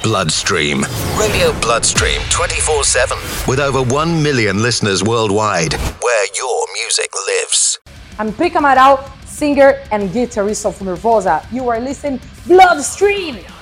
Bloodstream. Radio Bloodstream 24/7 with over 1 million listeners worldwide, where your music lives. I'm Pica Amaral, singer and guitarist of Nervosa. You are listening Bloodstream.